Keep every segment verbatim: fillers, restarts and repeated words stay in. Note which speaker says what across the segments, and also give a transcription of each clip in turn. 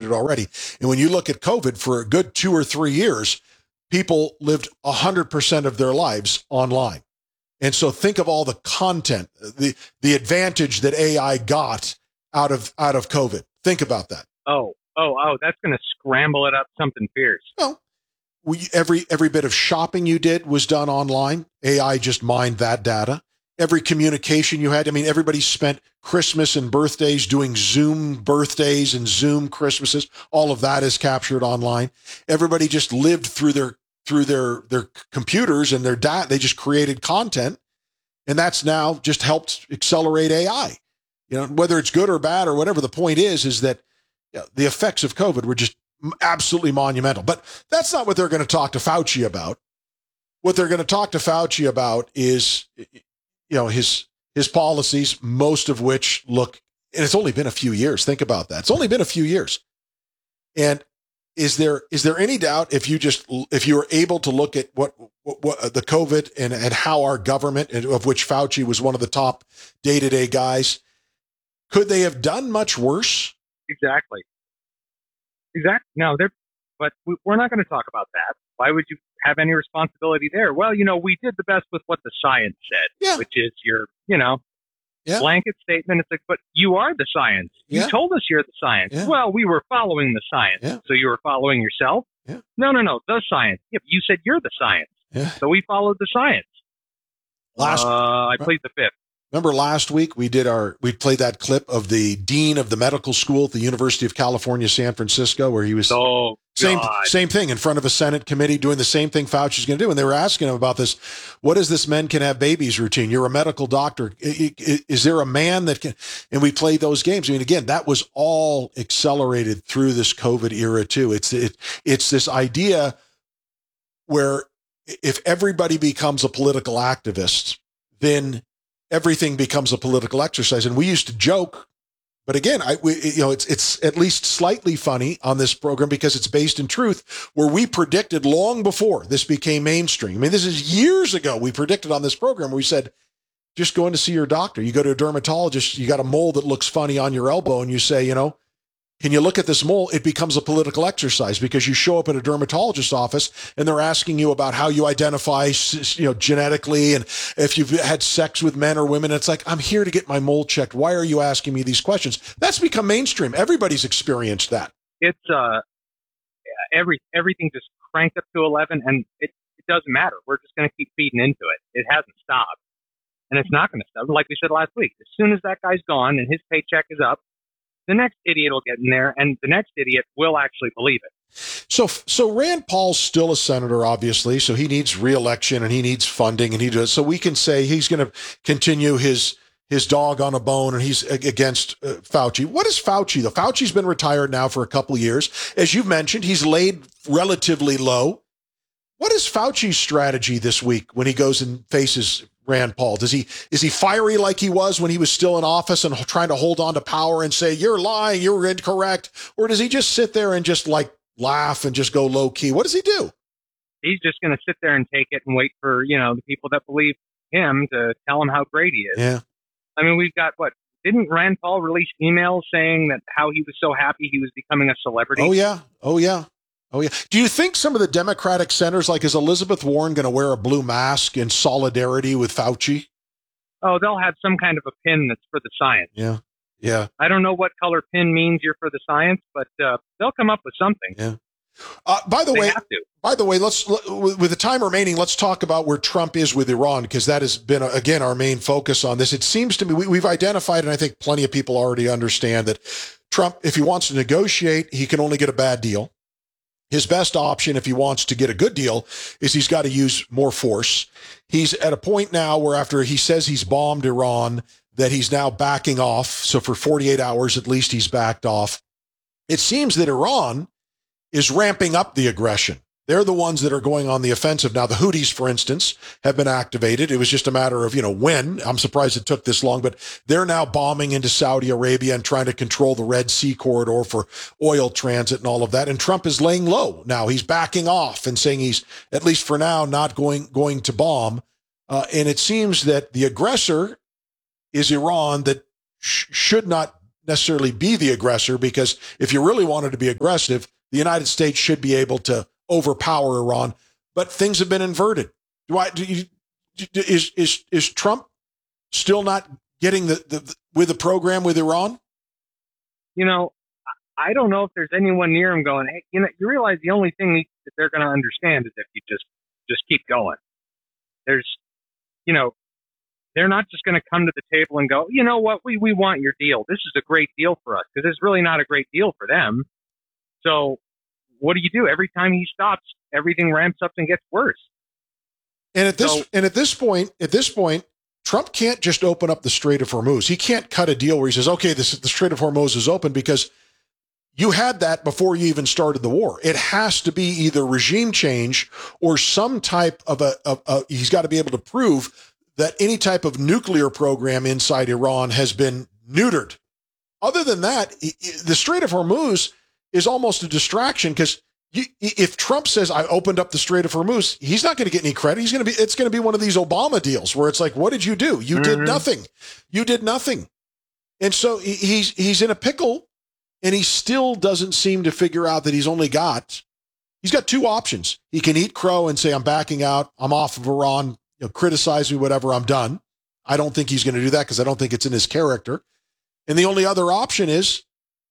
Speaker 1: accelerated already. And when you look at COVID, for a good two or three years, people lived one hundred percent of their lives online. And so think of all the content, the the advantage that A I got out of out of COVID. Think about that.
Speaker 2: Oh, oh, oh, that's going to scramble it up something fierce.
Speaker 1: Well, we, every every bit of shopping you did was done online. A I just mined that data. Every communication you had. I mean, everybody spent Christmas and birthdays doing Zoom birthdays and Zoom Christmases. All of that is captured online. Everybody just lived through their through their their computers and their data. They just created content, and that's now just helped accelerate A I. You know, whether it's good or bad or whatever, the point is, is that you know, the effects of COVID were just absolutely monumental. But that's not what they're going to talk to Fauci about. What they're going to talk to Fauci about is, you know, his his policies, most of which look, and it's only been a few years. Think about that. It's only been a few years. And is there is there any doubt if you just if you were able to look at what, what, what the COVID and, and how our government, of which Fauci was one of the top day-to-day guys, could they have done much worse?
Speaker 2: Exactly. Exactly. No, they're, but we, we're not going to talk about that. Why would you have any responsibility there? Well, you know, we did the best with what the science said,
Speaker 1: yeah.
Speaker 2: which is your, you know,
Speaker 1: yeah.
Speaker 2: blanket statement. It's like, but you are the science. You
Speaker 1: yeah.
Speaker 2: told us you're the science.
Speaker 1: Yeah.
Speaker 2: Well, we were following the science.
Speaker 1: Yeah.
Speaker 2: So you were following yourself?
Speaker 1: Yeah.
Speaker 2: No, no, no. The science. Yeah, you said you're the science.
Speaker 1: Yeah.
Speaker 2: So we followed the science.
Speaker 1: Last,
Speaker 2: uh, I plead the fifth.
Speaker 1: Remember last week we did our, we played that clip of the dean of the medical school at the University of California, San Francisco, where he was
Speaker 2: oh,
Speaker 1: same,
Speaker 2: God.
Speaker 1: same thing in front of a Senate committee doing the same thing Fauci's going to do. And they were asking him about this. What is this men can have babies routine? You're a medical doctor. Is there a man that can, and we played those games. I mean, again, that was all accelerated through this COVID era too. It's, it, it's this idea where if everybody becomes a political activist, then everything becomes a political exercise. And we used to joke, but again, I, we, you know, it's, it's at least slightly funny on this program because it's based in truth, where we predicted long before this became mainstream. I mean, this is years ago. We predicted on this program where we said, just go in to see your doctor. You go to a dermatologist, you got a mole that looks funny on your elbow, and you say, you know, can you look at this mole? It becomes a political exercise because you show up at a dermatologist's office and they're asking you about how you identify, you know, genetically, and if you've had sex with men or women. It's like, I'm here to get my mole checked. Why are you asking me these questions? That's become mainstream. Everybody's experienced that.
Speaker 2: It's uh, every everything just cranked up to eleven, and it, it doesn't matter. We're just going to keep feeding into it. It hasn't stopped, and it's not going to stop. Like we said last week, as soon as that guy's gone and his paycheck is up, the next idiot will get in there, and the next idiot will actually believe it.
Speaker 1: So, so Rand Paul's still a senator, obviously, so he needs re-election and he needs funding, and he does. So we can say he's going to continue his his dog on a bone, and he's against uh, Fauci. What is Fauci, though? Fauci's been retired now for a couple of years. As you've mentioned, he's laid relatively low. What is Fauci's strategy this week when he goes and faces Rand Paul? Does he, is he fiery like he was when he was still in office and trying to hold on to power and say, you're lying, you're incorrect? Or does he just sit there and just like laugh and just go low key? What does he do?
Speaker 2: He's just going to sit there and take it and wait for, you know, the people that believe him to tell him how great he is.
Speaker 1: Yeah.
Speaker 2: I mean, we've got what? Didn't Rand Paul release emails saying that how he was so happy he was becoming a celebrity?
Speaker 1: Oh, yeah. Oh, yeah. Oh, yeah. Do you think some of the Democratic senators, like is Elizabeth Warren going to wear a blue mask in solidarity with Fauci?
Speaker 2: Oh, they'll have some kind of a pin that's for the science.
Speaker 1: Yeah. Yeah.
Speaker 2: I don't know what color pin means you're for the science, but uh, they'll come up with something.
Speaker 1: Yeah. Uh, by the
Speaker 2: they
Speaker 1: way,
Speaker 2: have to.
Speaker 1: by the way, let's, with the time remaining, let's talk about where Trump is with Iran, because that has been, again, our main focus on this. It seems to me we, we've identified, and I think plenty of people already understand that Trump, if he wants to negotiate, he can only get a bad deal. His best option, if he wants to get a good deal, is he's got to use more force. He's at a point now where after he says he's bombed Iran, that he's now backing off. So for forty-eight hours, at least he's backed off. It seems that Iran is ramping up the aggression. They're the ones that are going on the offensive. Now, the Houthis, for instance, have been activated. It was just a matter of, you know, when. I'm surprised it took this long, but they're now bombing into Saudi Arabia and trying to control the Red Sea corridor for oil transit and all of that. And Trump is laying low now. He's backing off and saying he's, at least for now, not going, going to bomb. Uh, and it seems that the aggressor is Iran, that sh- should not necessarily be the aggressor, because if you really wanted to be aggressive, the United States should be able to overpower Iran. But things have been inverted. Do I? Do you, is is is Trump still not getting the, the with the program with Iran?
Speaker 2: You know, I don't know if there's anyone near him going, hey, you know, you realize the only thing that they're going to understand is if you just just keep going. There's, you know, they're not just going to come to the table and go, you know what, we, we want your deal. This is a great deal for us, because it's really not a great deal for them. So what do you do? Every time he stops, everything ramps up and gets worse.
Speaker 1: And at this
Speaker 2: So,
Speaker 1: and at this point, at this point, Trump can't just open up the Strait of Hormuz. He can't cut a deal where he says, okay, this the Strait of Hormuz is open, because you had that before you even started the war. It has to be either regime change or some type of a, of a he's got to be able to prove that any type of nuclear program inside Iran has been neutered. Other than that, the Strait of Hormuz is almost a distraction, because if Trump says, I opened up the Strait of Hormuz, he's not going to get any credit. He's going to be, it's going to be one of these Obama deals where it's like, what did you do? You mm-hmm. did nothing. You did nothing. And so he's, he's in a pickle, and he still doesn't seem to figure out that he's only got, he's got two options. He can eat crow and say, I'm backing out. I'm off of Iran. You know, criticize me, whatever, I'm done. I don't think he's going to do that, because I don't think it's in his character. And the only other option is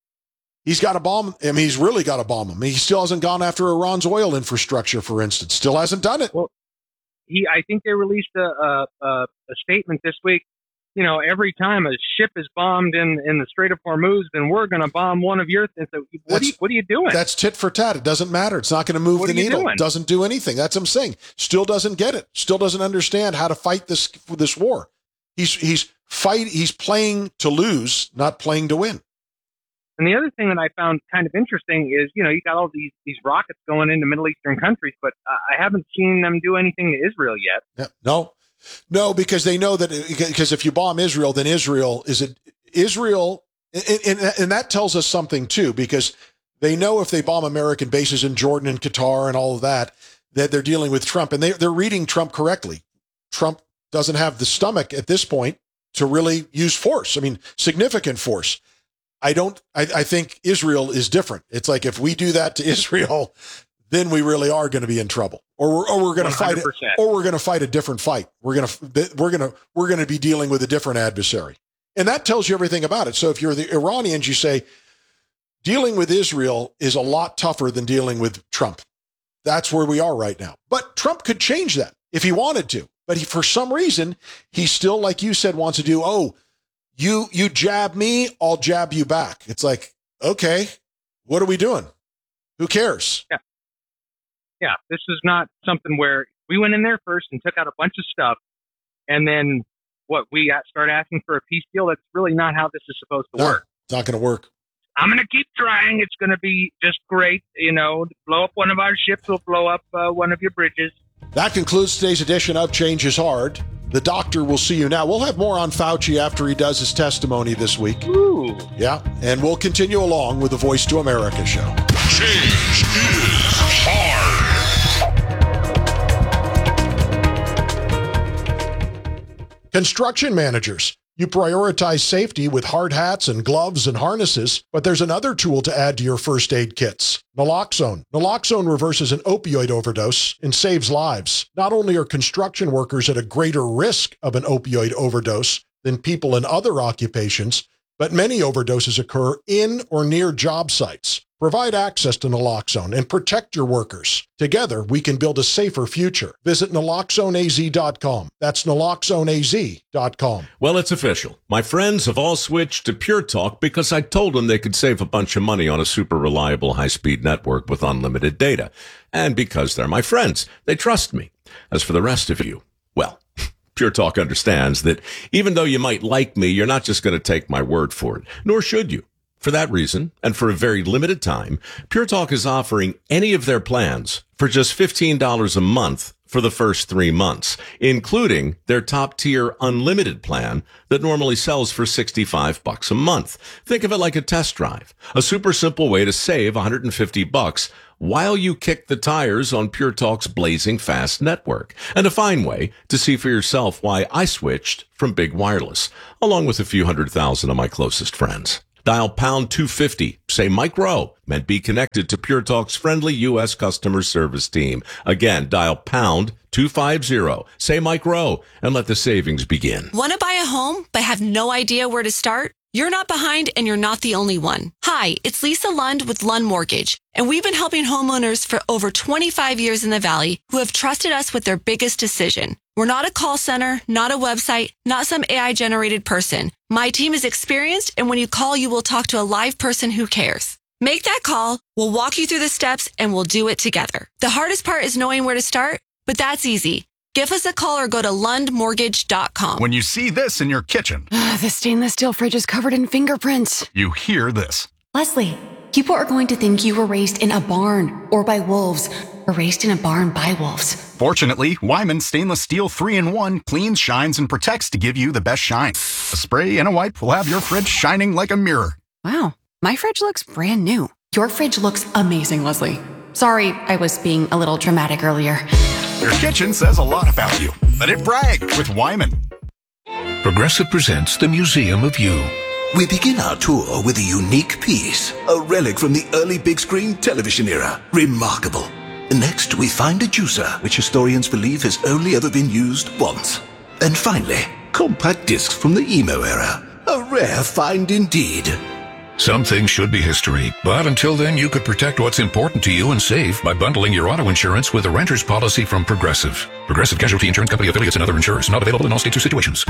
Speaker 1: he's got to bomb. I mean, he's really got to bomb him. I mean, he still hasn't gone after Iran's oil infrastructure, for instance. Still hasn't done it.
Speaker 2: Well, he, I think they released a, a, a statement this week. You know, every time a ship is bombed in, in the Strait of Hormuz, then we're going to bomb one of yours. And so, what are, you, what are you doing?
Speaker 1: That's tit for tat. It doesn't matter. It's not going to move
Speaker 2: what
Speaker 1: the needle.
Speaker 2: Doing?
Speaker 1: It doesn't do anything. That's what I'm saying. Still doesn't get it. Still doesn't understand how to fight this this war. He's he's fight. He's playing to lose, not playing to win.
Speaker 2: And the other thing that I found kind of interesting is, you know, you got all these these rockets going into Middle Eastern countries, but uh, I haven't seen them do anything to Israel yet.
Speaker 1: Yeah, no. No, because they know that, because if you bomb Israel, then Israel is it Israel. And, and, and that tells us something too, because they know if they bomb American bases in Jordan and Qatar and all of that, that they're dealing with Trump, and they, they're reading Trump correctly. Trump doesn't have the stomach at this point to really use force. I mean, significant force. I don't, I, I think Israel is different. It's like, if we do that to Israel, then we really are going to be in trouble, or we're, or we're going to fight it, or we're going to fight a different fight. We're going to, we're going to, we're going to be dealing with a different adversary. And that tells you everything about it. So if you're the Iranians, you say dealing with Israel is a lot tougher than dealing with Trump. That's where we are right now. But Trump could change that if he wanted to. But he, for some reason, he still, like you said, wants to do, oh, you, you jab me, I'll jab you back. It's like, okay, what are we doing? Who cares?
Speaker 2: Yeah. Yeah, this is not something where we went in there first and took out a bunch of stuff, and then what, we start asking for a peace deal? That's really not how this is supposed to
Speaker 1: no,
Speaker 2: work.
Speaker 1: It's not going to work.
Speaker 2: I'm going to keep trying. It's going to be just great. You know, blow up one of our ships, will blow up uh, one of your bridges.
Speaker 1: That concludes today's edition of Change is Hard. The doctor will see you now. We'll have more on Fauci after he does his testimony this week.
Speaker 2: Ooh.
Speaker 1: Yeah, and we'll continue along with the Voice to America show.
Speaker 3: Change is hard.
Speaker 1: Construction managers, you prioritize safety with hard hats and gloves and harnesses, but there's another tool to add to your first aid kits. Naloxone. Naloxone reverses an opioid overdose and saves lives. Not only are construction workers at a greater risk of an opioid overdose than people in other occupations, but many overdoses occur in or near job sites. Provide access to naloxone and protect your workers. Together, we can build a safer future. Visit naloxone A Z dot com. That's naloxone A Z dot com.
Speaker 4: Well, it's official. My friends have all switched to Pure Talk because I told them they could save a bunch of money on a super reliable high-speed network with unlimited data. And because they're my friends, they trust me. As for the rest of you, well, Pure Talk understands that even though you might like me, you're not just going to take my word for it, nor should you. For that reason, and for a very limited time, Pure Talk is offering any of their plans for just fifteen dollars a month for the first three months, including their top-tier unlimited plan that normally sells for sixty-five bucks a month. Think of it like a test drive, a super simple way to save one hundred fifty bucks while you kick the tires on Pure Talk's blazing fast network, and a fine way to see for yourself why I switched from Big Wireless, along with a few hundred thousand of my closest friends. Dial pound two fifty. Say Mike Rowe, and be connected to Pure Talk's friendly U S customer service team. Again, dial pound two fifty. Say Mike Rowe, and let the savings begin.
Speaker 5: Want to buy a home but have no idea where to start? You're not behind, and you're not the only one. Hi, it's Lisa Lund with Lund Mortgage, and we've been helping homeowners for over twenty-five years in the Valley who have trusted us with their biggest decision. We're not a call center, not a website, not some A I-generated person. My team is experienced, and when you call, you will talk to a live person who cares. Make that call, we'll walk you through the steps, and we'll do it together. The hardest part is knowing where to start, but that's easy. Give us a call or go to lund mortgage dot com.
Speaker 6: When you see this in your kitchen,
Speaker 7: the stainless steel fridge is covered in fingerprints.
Speaker 6: You hear this.
Speaker 7: Leslie, people are going to think you were raised in a barn or by wolves, or raised in a barn by wolves.
Speaker 6: Fortunately, Wyman Stainless Steel three in one cleans, shines, and protects to give you the best shine. A spray and a wipe will have your fridge shining like a mirror.
Speaker 7: Wow, my fridge looks brand new. Your fridge looks amazing, Leslie. Sorry, I was being a little dramatic earlier.
Speaker 6: Your kitchen says a lot about you. Let it brag with Wyman.
Speaker 8: Progressive presents the Museum of You.
Speaker 9: We begin our tour with a unique piece, a relic from the early big screen television era. Remarkable. Next, we find a juicer, which historians believe has only ever been used once. And finally, compact discs from the emo era. A rare find indeed.
Speaker 8: Some things should be history, but until then you could protect what's important to you and save by bundling your auto insurance with a renter's policy from Progressive. Progressive Casualty Insurance Company affiliates and other insurers. Not available in all states or situations.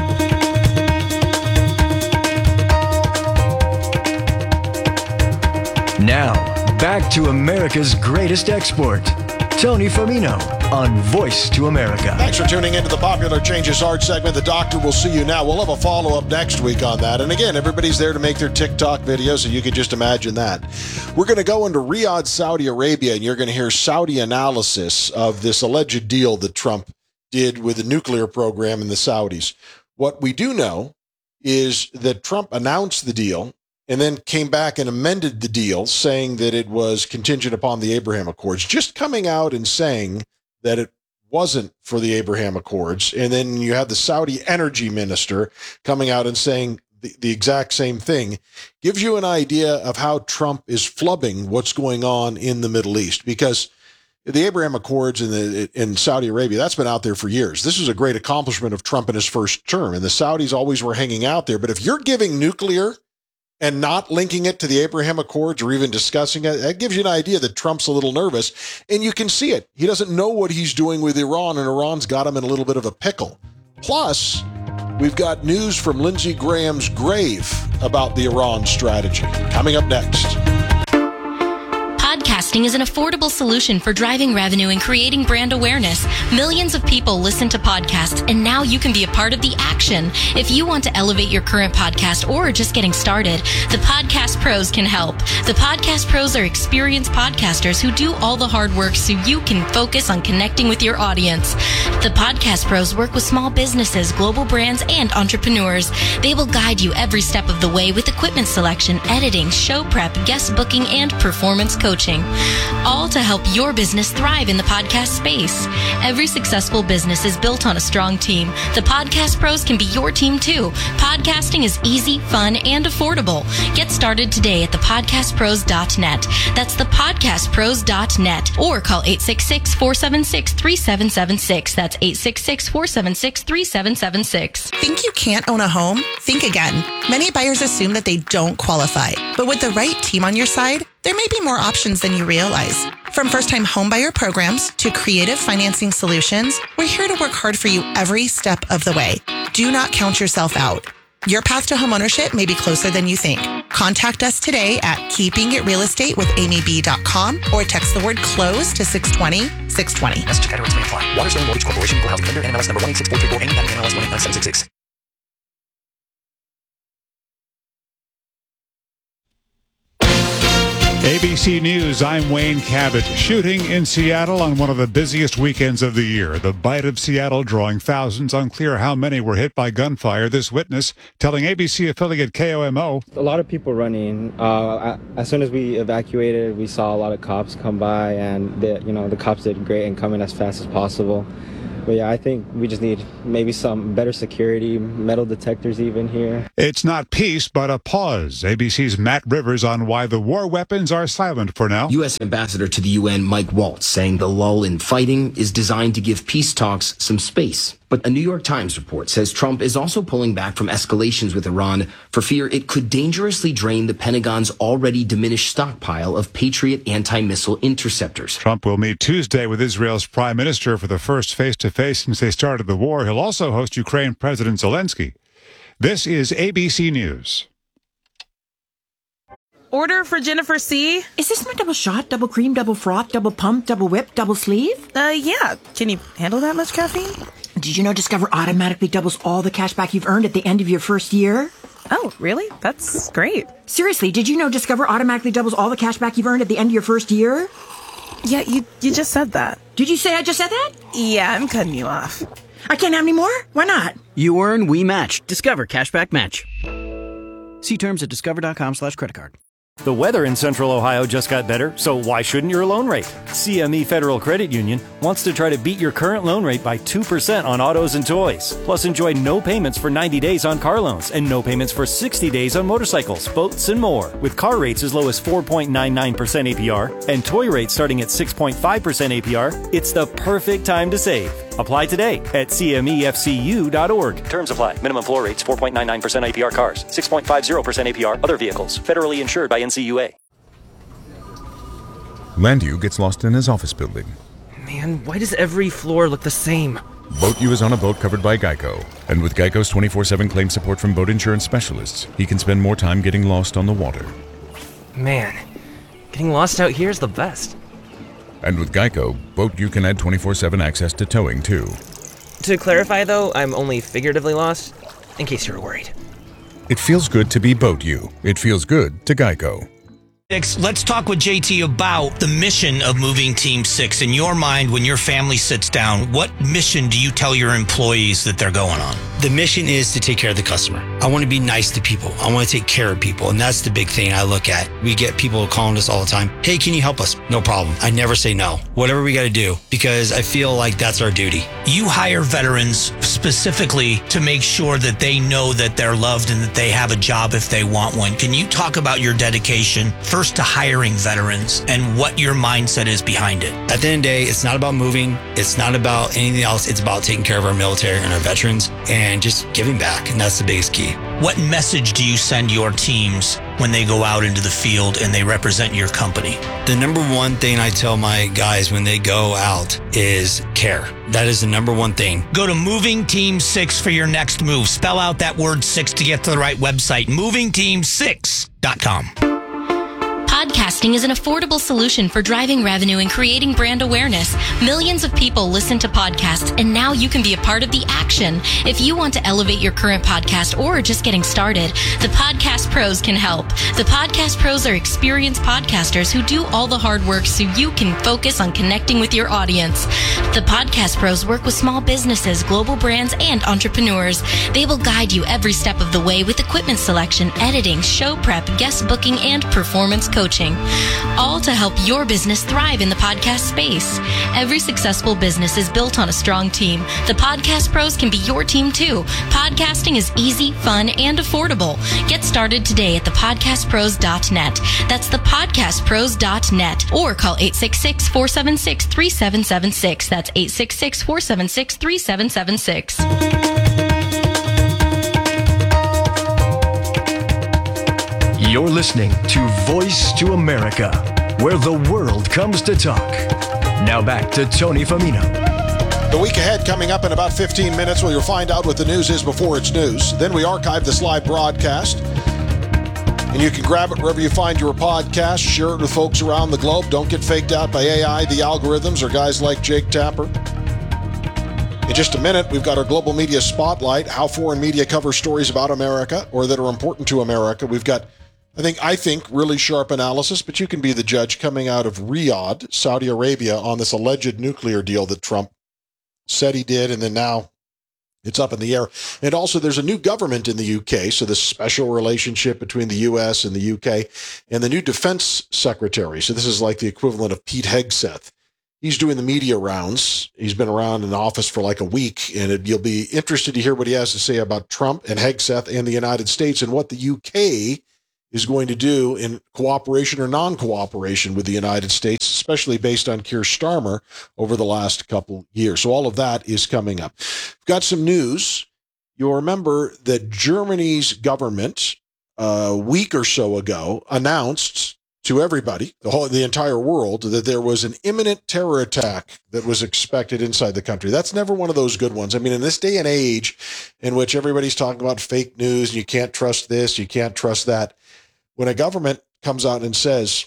Speaker 10: Now, back to America's greatest export. Tony Firmino on Voice to America.
Speaker 1: Thanks for tuning into the Popular Changes Hard segment. The doctor will see you now. We'll have a follow-up next week on that. And again, everybody's there to make their TikTok videos, so you can just imagine that. We're going to go into Riyadh, Saudi Arabia, and you're going to hear Saudi analysis of this alleged deal that Trump did with the nuclear program in the Saudis. What we do know is that Trump announced the deal and then came back and amended the deal, saying that it was contingent upon the Abraham Accords, just coming out and saying that it wasn't for the Abraham Accords. And then you have the Saudi energy minister coming out and saying the, the exact same thing. Gives you an idea of how Trump is flubbing what's going on in the Middle East, because the Abraham Accords in the in Saudi Arabia, that's been out there for years. This is a great accomplishment of Trump in his first term, and the Saudis always were hanging out there. But if you're giving nuclear and not linking it to the Abraham Accords or even discussing it, that gives you an idea that Trump's a little nervous. And you can see it. He doesn't know what he's doing with Iran, and Iran's got him in a little bit of a pickle. Plus, we've got news from Lindsey Graham's grave about the Iran strategy. Coming up next.
Speaker 11: Podcasting is an affordable solution for driving revenue and creating brand awareness. Millions of people listen to podcasts, and now you can be a part of the action. If you want to elevate your current podcast or are just getting started, the Podcast Pros can help. The Podcast Pros are experienced podcasters who do all the hard work so you can focus on connecting with your audience. The Podcast Pros work with small businesses, global brands, and entrepreneurs. They will guide you every step of the way with equipment selection, editing, show prep, guest booking, and performance coaching. All to help your business thrive in the podcast space. Every successful business is built on a strong team. The Podcast Pros can be your team too. Podcasting is easy, fun, and affordable. Get started today at the podcast pros dot net. That's the podcast pros dot net. Or call eight six six, four seven six, three seven seven six. That's eight six six, four seven six, three seven seven six.
Speaker 12: Think you can't own a home? Think again. Many buyers assume that they don't qualify. But with the right team on your side, there may be more options than you realize. From first-time homebuyer programs to creative financing solutions, we're here to work hard for you every step of the way. Do not count yourself out. Your path to homeownership may be closer than you think. Contact us today at keeping it real estate with amy b dot com or text the word CLOSE to six twenty, six twenty.
Speaker 13: Message categories may apply. Waterstone Mortgage Corporation, Equal Housing Lender, N M L S number one eight six four three four, N M L S one eight nine seven six six.
Speaker 14: A B C News, I'm Wayne Cabot. Shooting in Seattle on one of the busiest weekends of the year. The Bite of Seattle drawing thousands. Unclear how many were hit by gunfire. This witness telling A B C affiliate K O M O.
Speaker 15: A lot of people running. Uh, as soon as we evacuated, we saw a lot of cops come by, and the, you know, the cops did great in coming as fast as possible. But yeah, I think we just need maybe some better security, metal detectors even here.
Speaker 14: It's not peace, but a pause. A B C's Matt Rivers on why the war weapons are silent for now.
Speaker 16: U S Ambassador to the U N Mike Waltz saying the lull in fighting is designed to give peace talks some space. But a New York Times report says Trump is also pulling back from escalations with Iran for fear it could dangerously drain the Pentagon's already diminished stockpile of Patriot anti-missile interceptors.
Speaker 14: Trump will meet Tuesday with Israel's prime minister for the first face-to-face since they started the war. He'll also host Ukraine President Zelensky. This is A B C News.
Speaker 17: Order for Jennifer C.
Speaker 18: Is this my double shot, double cream, double froth, double pump, double whip, double sleeve?
Speaker 17: Uh, yeah. Can you handle that much caffeine?
Speaker 18: Did you know Discover automatically doubles all the cash back you've earned at the end of your first year?
Speaker 17: Oh, really? That's great.
Speaker 18: Seriously, did you know Discover automatically doubles all the cash back you've earned at the end of your first year?
Speaker 17: Yeah, you you just said that.
Speaker 18: Did you say I just said that?
Speaker 17: Yeah, I'm cutting you off.
Speaker 18: I can't have any more? Why not?
Speaker 19: You earn, we match. Discover Cashback Match. See terms at discover.com slash credit card.
Speaker 20: The weather in Central Ohio just got better, so why shouldn't your loan rate? C M E Federal Credit Union wants to try to beat your current loan rate by two percent on autos and toys. Plus, enjoy no payments for ninety days on car loans and no payments for sixty days on motorcycles, boats, and more. With car rates as low as four point nine nine percent A P R and toy rates starting at six point five percent A P R, it's the perfect time to save. Apply today at C M E F C U dot org. Terms apply. Minimum floor rates four point nine nine percent A P R cars, six point five zero percent A P R other vehicles. Federally insured by N C U A.
Speaker 21: Landu gets lost in his office building.
Speaker 13: Man, why does every floor look the same?
Speaker 21: Boat U is on a boat covered by Geico. And with Geico's twenty-four seven claim support from boat insurance specialists, he can spend more time getting lost on the water.
Speaker 13: Man, getting lost out here is the best.
Speaker 21: And with Geico, Boat U can add twenty-four seven access to towing, too.
Speaker 13: To clarify, though, I'm only figuratively lost, in case you're worried.
Speaker 21: It feels good to be Boat U. It feels good to Geico.
Speaker 22: Let's talk with J T about the mission of Moving Team six. In your mind, when your family sits down, what mission do you tell your employees that they're going on?
Speaker 23: The mission is to take care of the customer. I want to be nice to people. I want to take care of people. And that's the big thing I look at. We get people calling us all the time. Hey, can you help us? No problem. I never say no. Whatever we got to do, because I feel like that's our duty.
Speaker 22: You hire veterans specifically to make sure that they know that they're loved and that they have a job if they want one. Can you talk about your dedication first to hiring veterans and what your mindset is behind it?
Speaker 23: At the end of the day, it's not about moving. It's not about anything else. It's about taking care of our military and our veterans and just giving back. And that's the biggest key.
Speaker 22: What message do you send your teams when they go out into the field and they represent your company?
Speaker 23: The number one thing I tell my guys when they go out is care. That is the number one thing.
Speaker 22: Go to Moving Team six for your next move. Spell out that word six to get to the right website. moving team six dot com.
Speaker 11: Podcasting is an affordable solution for driving revenue and creating brand awareness. Millions of people listen to podcasts, and now you can be a part of the action. If you want to elevate your current podcast or are just getting started, the Podcast Pros can help. The Podcast Pros are experienced podcasters who do all the hard work so you can focus on connecting with your audience. The Podcast Pros work with small businesses, global brands, and entrepreneurs. They will guide you every step of the way with equipment selection, editing, show prep, guest booking, and performance coaching. All to help your business thrive in the podcast space. Every successful business is built on a strong team. The Podcast Pros can be your team too. Podcasting is easy, fun, and affordable. Get started today at the podcast pros dot net. That's the podcast pros dot net. Or call eight six six, four seven six, three seven seven six. That's eight six six, four seven six, three seven seven six.
Speaker 10: You're listening to Voice to America, where the world comes to talk. Now back to Tony Famino.
Speaker 1: The week ahead coming up in about fifteen minutes, where you'll find out what the news is before it's news. Then we archive this live broadcast, and you can grab it wherever you find your podcast. Share it with folks around the globe. Don't get faked out by A I, the algorithms, or guys like Jake Tapper. In just a minute, we've got our Global Media Spotlight, how foreign media cover stories about America or that are important to America. We've got I think, I think really sharp analysis, but you can be the judge coming out of Riyadh, Saudi Arabia, on this alleged nuclear deal that Trump said he did, and then now it's up in the air. And also, there's a new government in the U K, so this special relationship between the U S and the U K, and the new defense secretary. So this is like the equivalent of Pete Hegseth he's doing the media rounds. He's been around in the office for like a week, and it, you'll be interested to hear what he has to say about Trump and Hegseth and the United States and what the U K is going to do in cooperation or non-cooperation with the United States, especially based on Keir Starmer over the last couple years. So all of that is coming up. We've got some news. You'll remember that Germany's government a week or so ago announced to everybody, the whole, the entire world, that there was an imminent terror attack that was expected inside the country. That's never one of those good ones. I mean, in this day and age in which everybody's talking about fake news, and you can't trust this, you can't trust that, when a government comes out and says,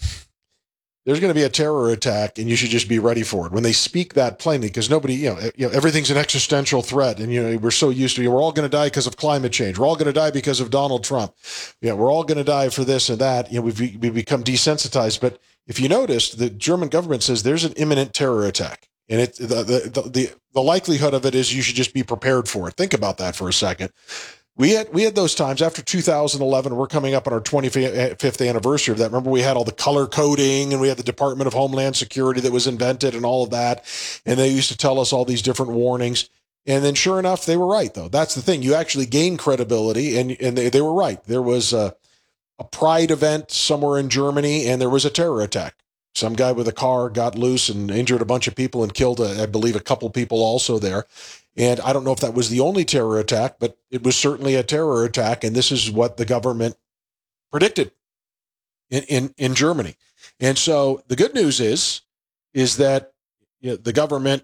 Speaker 1: there's going to be a terror attack and you should just be ready for it. When they speak that plainly, because nobody, you know, you know, everything's an existential threat. And, you know, we're so used to, you know, we're all going to die because of climate change. We're all going to die because of Donald Trump. You know, we're all going to die for this and that. You know, we've, we've become desensitized. But if you notice, the German government says there's an imminent terror attack. And it, the, the, the, the likelihood of it is you should just be prepared for it. Think about that for a second. We had we had those times after two thousand eleven. We're coming up on our twenty-fifth anniversary of that. Remember, we had all the color coding, and we had the Department of Homeland Security that was invented, and all of that. And they used to tell us all these different warnings. And then, sure enough, they were right. Though that's the thing, you actually gain credibility, and and they, they were right. There was a, a Pride event somewhere in Germany, and there was a terror attack. Some guy with a car got loose and injured a bunch of people and killed, a, I believe, a couple people also there. And I don't know if that was the only terror attack, but it was certainly a terror attack. And this is what the government predicted in, in, in Germany. And so the good news is, is that you know, the government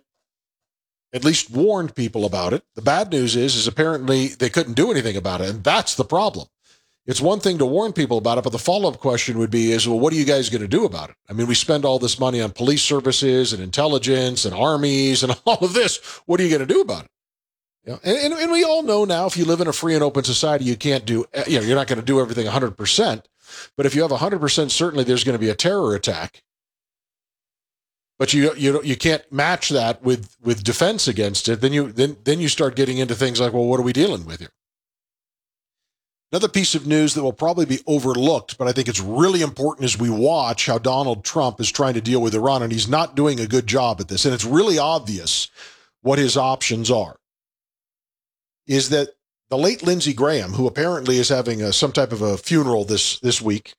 Speaker 1: at least warned people about it. The bad news is, is apparently they couldn't do anything about it. And that's the problem. It's one thing to warn people about it, but the follow-up question would be is, well, what are you guys going to do about it? I mean, we spend all this money on police services and intelligence and armies and all of this. What are you going to do about it? You know, and, and, and we all know now, if you live in a free and open society, you can't do, you know, you're not going to do everything one hundred percent. But if you have one hundred percent certainly there's going to be a terror attack. But you you you can't match that with with defense against it. Then you then then you start getting into things like, well, what are we dealing with here? Another piece of news that will probably be overlooked, but I think it's really important as we watch how Donald Trump is trying to deal with Iran, and he's not doing a good job at this, and it's really obvious what his options are, is that the late Lindsey Graham, who apparently is having a, some type of a funeral this, this week,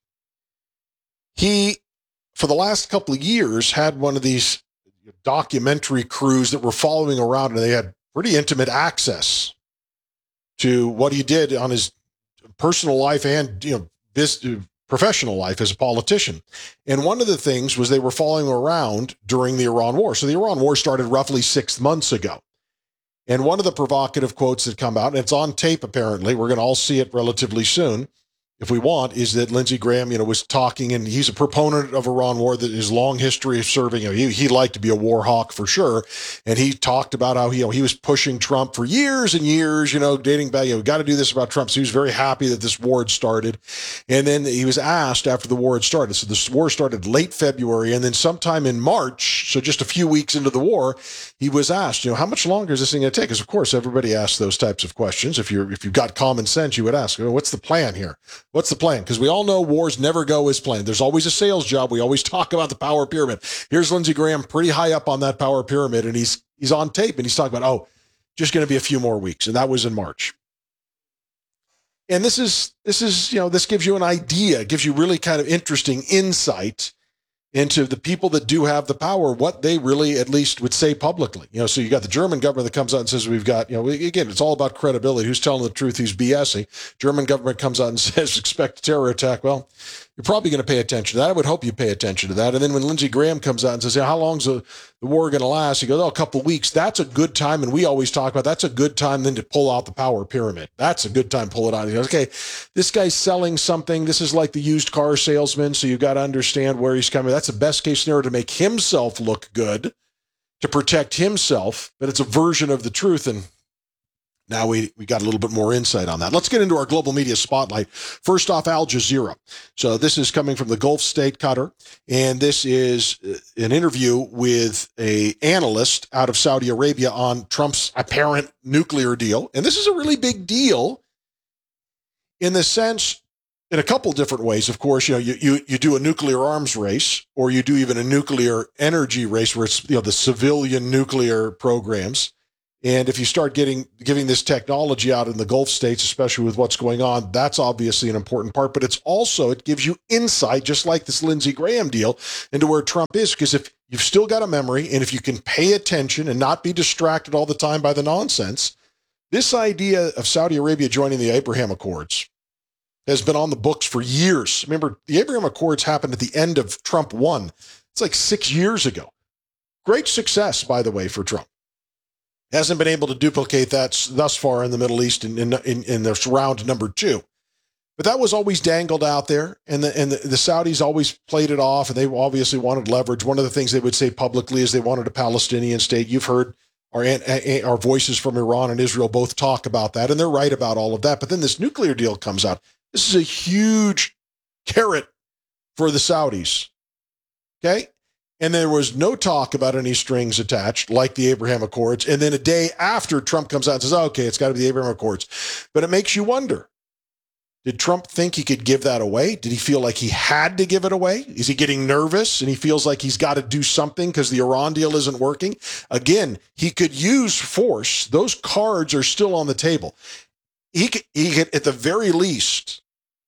Speaker 1: he, for the last couple of years, had one of these documentary crews that were following around, and they had pretty intimate access to what he did on his personal life and, you know, this professional life as a politician. And one of the things was they were following around during the Iran war. So the Iran war started roughly six months ago. And one of the provocative quotes that come out, and it's on tape apparently, we're going to all see it relatively soon, if we want, is that Lindsey Graham, you know, was talking, and he's a proponent of Iran war, that his long history of serving, you know, he, he liked to be a war hawk for sure. And he talked about how, he, you know, he was pushing Trump for years and years, you know, dating back, you know, got to do this about Trump. So he was very happy that this war had started. And then he was asked after the war had started. So this war started late February, and then sometime in March, so just a few weeks into the war, he was asked, you know, how much longer is this thing going to take? Because of course, everybody asks those types of questions. If you're, if you've got common sense, you would ask, oh, what's the plan here? What's the plan? Because we all know wars never go as planned. There's always a sales job. We always talk about the power pyramid. Here's Lindsey Graham pretty high up on that power pyramid, and he's he's on tape, and he's talking about, oh, just going to be a few more weeks. And that was in March. And this is, this is, you know, this gives you an idea, gives you really kind of interesting insight into the people that do have the power, what they really at least would say publicly. You know, so you got the German government that comes out and says, we've got, you know, again, it's all about credibility. Who's telling the truth? Who's BSing? German government comes out and says, expect a terror attack. Well, you're probably going to pay attention to that. I would hope you pay attention to that. And then when Lindsey Graham comes out and says, yeah, how long's the, the war going to last? He goes, oh, a couple of weeks. That's a good time. And we always talk about that's a good time then to pull out the power pyramid. That's a good time to pull it out. He goes, okay, this guy's selling something. This is like the used car salesman. So you've got to understand where he's coming. That's the best case scenario to make himself look good, to protect himself. But it's a version of the truth. And now we, we got a little bit more insight on that. Let's get into our global media spotlight. First off, Al Jazeera. So this is coming from the Gulf state, Qatar, and this is an interview with a analyst out of Saudi Arabia on Trump's apparent nuclear deal. And this is a really big deal in the sense in a couple different ways. Of course, you know, you, you, you do a nuclear arms race, or you do even a nuclear energy race where it's, you know, the civilian nuclear programs. And if you start getting, giving this technology out in the Gulf states, especially with what's going on, that's obviously an important part, but it's also, it gives you insight, just like this Lindsey Graham deal, into where Trump is. Because if you've still got a memory, and if you can pay attention and not be distracted all the time by the nonsense, this idea of Saudi Arabia joining the Abraham Accords has been on the books for years. Remember, the Abraham Accords happened at the end of Trump one. It's like six years ago. Great success, by the way, for Trump. Hasn't been able to duplicate that thus far in the Middle East in, in, in, in this round number two. But that was always dangled out there, and the, and the, the Saudis always played it off, and they obviously wanted leverage. One of the things they would say publicly is they wanted a Palestinian state. You've heard our, our voices from Iran and Israel both talk about that, and they're right about all of that. But then this nuclear deal comes out. This is a huge carrot for the Saudis, okay? And there was no talk about any strings attached, like the Abraham Accords. And then a day after, Trump comes out and says, oh, okay, it's got to be the Abraham Accords. But it makes you wonder, did Trump think he could give that away? Did he feel like he had to give it away? Is he getting nervous and he feels like he's got to do something because the Iran deal isn't working? Again, he could use force. Those cards are still on the table. He could, he could, at the very least,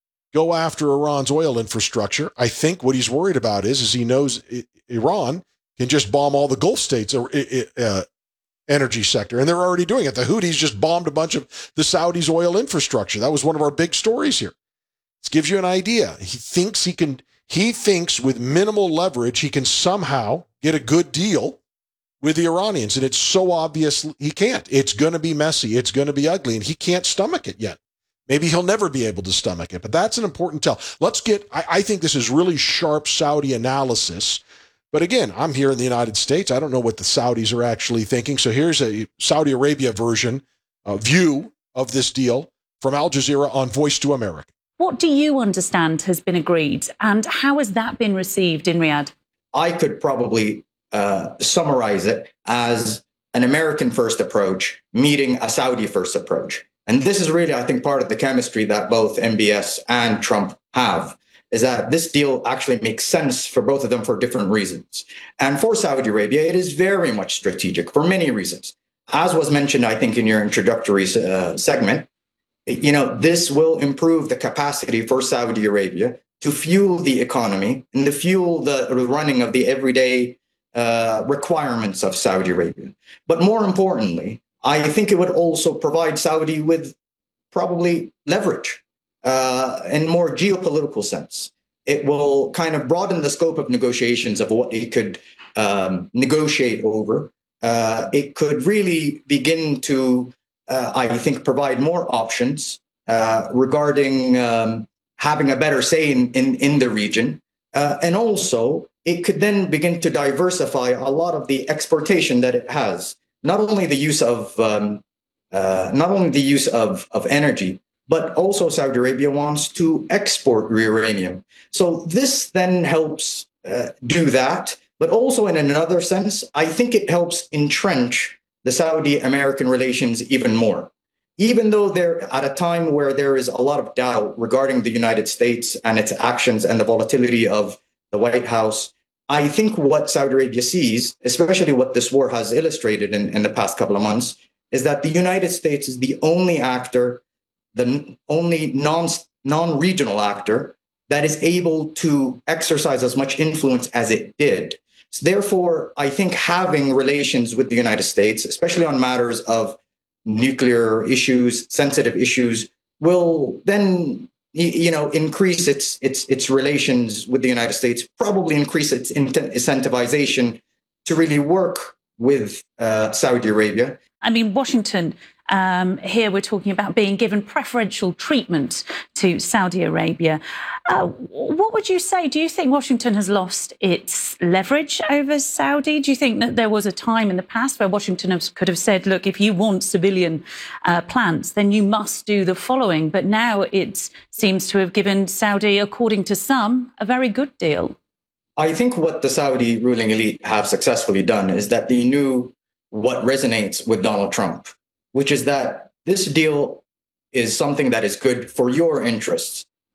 Speaker 1: go after Iran's oil infrastructure. I think what he's worried about is, is he knows Iran can just bomb all the Gulf states' uh, energy sector, and they're already doing it. The Houthis just bombed a bunch of the Saudis' oil infrastructure. That was one of our big stories here. This gives you an idea. He thinks he can. He thinks with minimal leverage he can somehow get a good deal with the Iranians, and it's so obvious he can't. It's going to be messy. It's going to be ugly, and he can't stomach it yet. Maybe he'll never be able to stomach it, but that's an important tell. Let's get, I, I think this is really sharp Saudi analysis. But again, I'm here in the United States. I don't know what the Saudis are actually thinking. So here's a Saudi Arabia version, a view of this deal from Al Jazeera on Voice to America.
Speaker 2: What do you understand has been agreed, and how has that been received in Riyadh?
Speaker 3: I could probably uh, summarize it as an American first approach meeting a Saudi first approach. And this is really, I think, part of the chemistry that both M B S and Trump have, is that this deal actually makes sense for both of them for different reasons. And for Saudi Arabia, it is very much strategic for many reasons. As was mentioned, I think, in your introductory uh, segment, you know, this will improve the capacity for Saudi Arabia to fuel the economy and to fuel the running of the everyday uh, requirements of Saudi Arabia. But more importantly, I think it would also provide Saudi with probably leverage uh, in more geopolitical sense. It will kind of broaden the scope of negotiations of what it could um, negotiate over. Uh, it could really begin to, uh, I think, provide more options uh, regarding um, having a better say in, in, in the region. Uh, and also, it could then begin to diversify a lot of the exportation that it has. Not only the use of um, uh, not only the use of, of energy, but also Saudi Arabia wants to export uranium. So this then helps uh, do that. But also in another sense, I think it helps entrench the Saudi-American relations even more. Even though they're at a time where there is a lot of doubt regarding the United States and its actions and the volatility of the White House, I think what Saudi Arabia sees, especially what this war has illustrated in, in the past couple of months, is that the United States is the only actor, the only non, non-regional actor that is able to exercise as much influence as it did. So therefore, I think having relations with the United States, especially on matters of nuclear issues, sensitive issues, will then, you know, increase its its its relations with the United States, probably increase its incentivization to really work with uh, Saudi Arabia.
Speaker 2: I mean, Washington, um, here we're talking about being given preferential treatment to Saudi Arabia. Uh, what would you say? Do you think Washington has lost its leverage over Saudi? Do you think that there was a time in the past where Washington have, could have said, look, if you want civilian uh, plants, then you must do the following? But now it seems to have given Saudi, according to some, a very good deal.
Speaker 3: I think what the Saudi ruling elite have successfully done is that they knew what resonates with Donald Trump, which is that this deal is something that is good for your interests.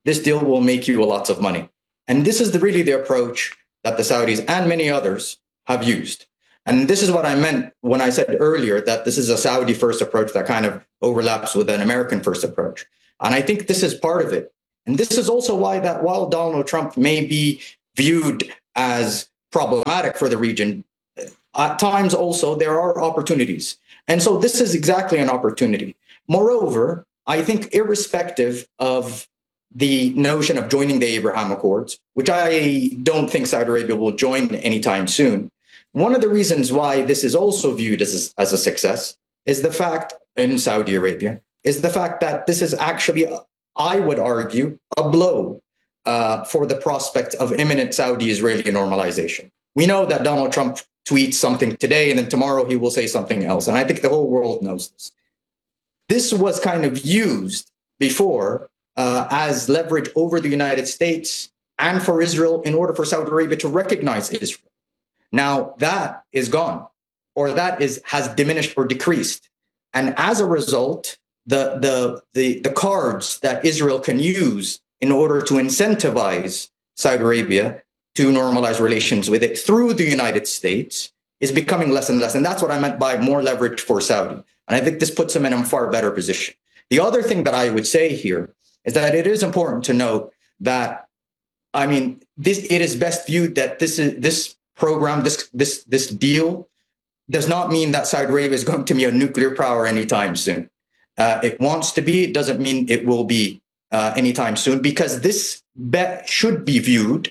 Speaker 3: this deal will make you lots of money. And this is the, really the approach that the Saudis and many others have used. And this is what I meant when I said earlier that this is a Saudi first approach that kind of overlaps with an American first approach. And I think this is part of it. And this is also why that while Donald Trump may be viewed as problematic for the region, at times also there are opportunities. And so this is exactly an opportunity. Moreover, I think irrespective of the notion of joining the Abraham Accords, which I don't think Saudi Arabia will join anytime soon, one of the reasons why this is also viewed as a, as a success is the fact in Saudi Arabia, is the fact that this is actually, I would argue, a blow uh, for the prospect of imminent Saudi-Israeli normalization. We know that Donald Trump tweets something today and then tomorrow he will say something else. And I think the whole world knows this. This was kind of used before uh, as leverage over the United States and for Israel in order for Saudi Arabia to recognize Israel. Now that is gone, or that is has diminished or decreased. And as a result, the, the, the, the cards that Israel can use in order to incentivize Saudi Arabia to normalize relations with it through the United States is becoming less and less. And that's what I meant by more leverage for Saudi. And I think this puts them in a far better position. The other thing that I would say here is that it is important to note that, I mean, this it is best viewed that this is this program, this this this deal does not mean that Saudi Arabia is going to be a nuclear power anytime soon. Uh, it wants to be. It doesn't mean it will be uh, anytime soon, because this bet should be viewed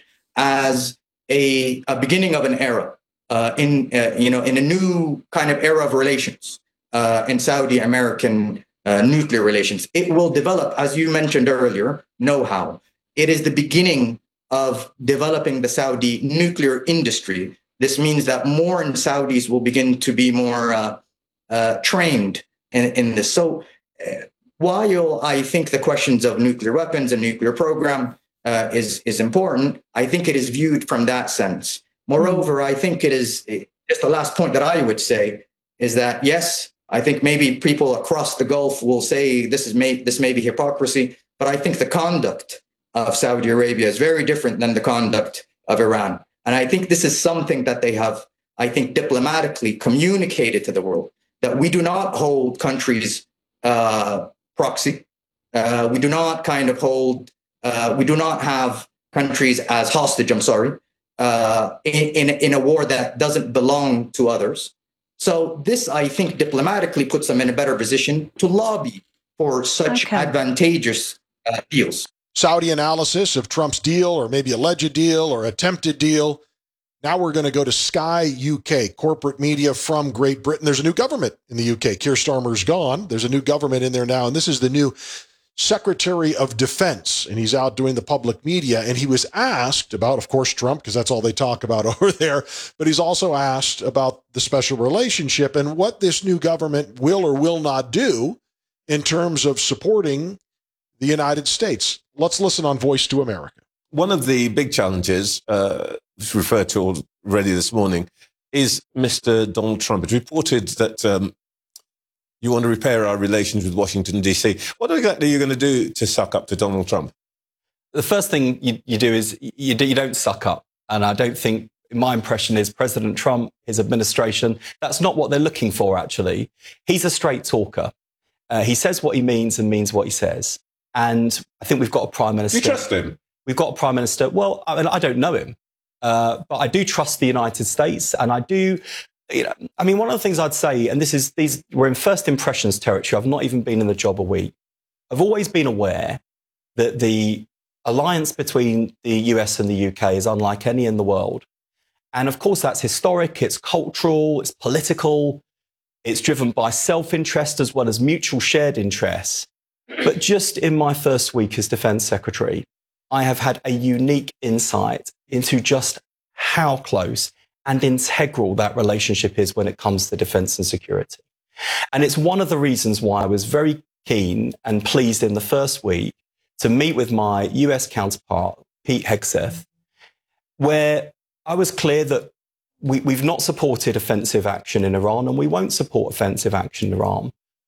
Speaker 3: as a, a beginning of an era uh, in uh, you know in a new kind of era of relations uh, in Saudi American uh, nuclear relations. It will develop, as you mentioned earlier, know-how. It is the beginning of developing the Saudi nuclear industry. This means that more Saudis will begin to be more uh, uh, trained in, in this. So uh, while I think the questions of nuclear weapons and nuclear program uh, is, is important, I think it is viewed from that sense. Moreover, I think it is, just the last point that I would say is that, yes, I think maybe people across the Gulf will say this is may, this may be hypocrisy, but I think the conduct of Saudi Arabia is very different than the conduct of Iran. And I think this is something that they have, I think, diplomatically communicated to the world, that we do not hold countries uh, proxy. Uh, we do not kind of hold, uh, we do not have countries as hostage, I'm sorry, uh, in, in, in a war that doesn't belong to others. So this, I think, diplomatically puts them in a better position to lobby for such okay. advantageous uh, deals.
Speaker 1: Saudi analysis of Trump's deal, or maybe alleged deal or attempted deal. Now we're going to go to Sky U K, corporate media from Great Britain. There's a new government in the U K. Keir Starmer's gone. There's a new government in there now, and this is the new Secretary of Defense, and he's out doing the public media, and he was asked about, of course, Trump, because that's all they talk about over there, but he's also asked about the special relationship and what this new government will or will not do in terms of supporting the United States. Let's listen on Voice to America.
Speaker 4: One of the big challenges, uh, referred to already this morning, is Mister Donald Trump. It's reported that um, you want to repair our relations with Washington, D C. What exactly are you going to do to suck up to Donald Trump?
Speaker 5: The first thing you, you do is you, do, you don't suck up. And I don't think, my impression is President Trump, his administration, that's not what they're looking for, actually. He's a straight talker. Uh, he says what he means and means what he says. And I think we've got a prime minister.
Speaker 4: You trust him?
Speaker 5: We've got a prime minister. Well, I mean, I don't know him, uh, but I do trust the United States. And I do, you know, I mean, one of the things I'd say, and this is, these, we're in first impressions territory. I've not even been in the job a week. I've always been aware that the alliance between the U S and the U K is unlike any in the world. And of course, that's historic, it's cultural, it's political, it's driven by self-interest as well as mutual shared interests. But just in my first week as Defence Secretary, I have had a unique insight into just how close and integral that relationship is when it comes to defence and security. And it's one of the reasons why I was very keen and pleased in the first week to meet with my U S counterpart, Pete Hegseth, where I was clear that we, we've not supported offensive action in Iran and we won't support offensive action in Iran.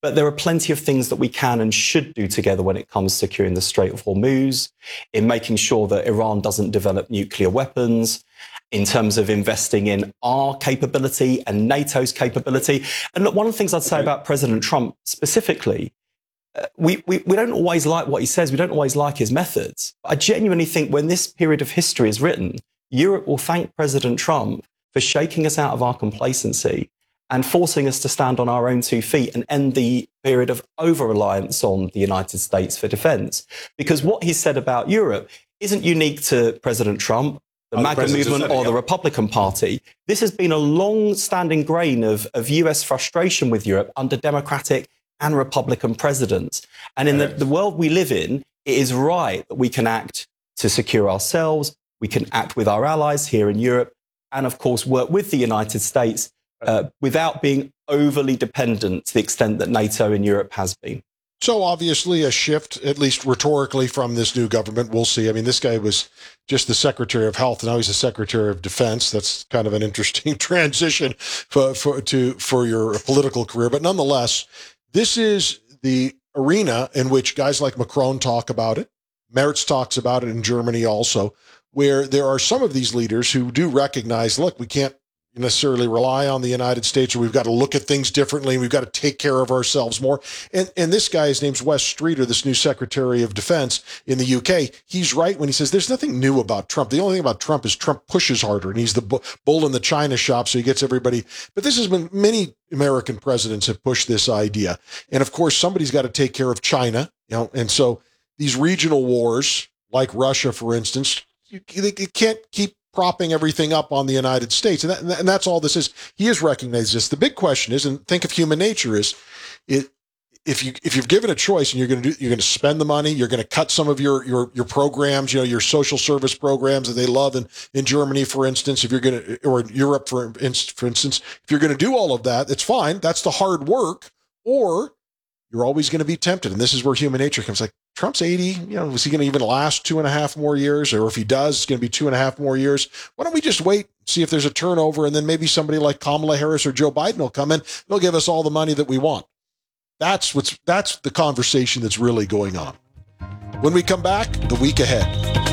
Speaker 5: But there are plenty of things that we can and should do together when it comes to securing the Strait of Hormuz, in making sure that Iran doesn't develop nuclear weapons, in terms of investing in our capability and NATO's capability. And look, one of the things I'd say about President Trump specifically, uh, we, we, we don't always like what he says. We don't always like his methods. I genuinely think when this period of history is written, Europe will thank President Trump for shaking us out of our complacency and forcing us to stand on our own two feet and end the period of over-reliance on the United States for defence. Because what he said about Europe isn't unique to President Trump, the MAGA movement, or the Republican Party. This has been a long-standing grain of, of U S frustration with Europe under Democratic and Republican presidents. And in the, the world we live in, it is right that we can act to secure ourselves, we can act with our allies here in Europe, and of course work with the United States uh, without being overly dependent to the extent that NATO in Europe has been.
Speaker 1: So obviously a shift, at least rhetorically, from this new government. We'll see. I mean, this guy was just the Secretary of Health. Now he's the Secretary of Defense. That's kind of an interesting transition for, for, to, for your political career. But nonetheless, this is the arena in which guys like Macron talk about it. Merz talks about it in Germany also, where there are some of these leaders who do recognize, look, we can't necessarily rely on the United States, or we've got to look at things differently. We've got to take care of ourselves more. And and this guy, his name's Wes Streeter, this new Secretary of Defense in the U K. He's right when he says there's nothing new about Trump. The only thing about Trump is Trump pushes harder, and he's the bull in the china shop, so he gets everybody. But this has been, many American presidents have pushed this idea. And of course, somebody's got to take care of China, you know, and so these regional wars, like Russia, for instance, you, you can't keep propping everything up on the United States. And, that, and that's all this is. He has recognized this. The big question is, and think of human nature, is it, if you, if you've given a choice and you're going to do, you're going to spend the money, you're going to cut some of your, your, your programs, you know, your social service programs that they love in, in Germany, for instance, if you're going to, or in Europe, for, for instance, if you're going to do all of that, it's fine. That's the hard work. Or you're always going to be tempted. And this is where human nature comes. Like, Trump's eighty, you know, is he going to even last two and a half more years? Or if he does, it's going to be two and a half more years. Why don't we just wait, see if there's a turnover, and then maybe somebody like Kamala Harris or Joe Biden will come in. They'll give us all the money that we want. That's what's, that's the conversation that's really going on. When we come back, the week ahead.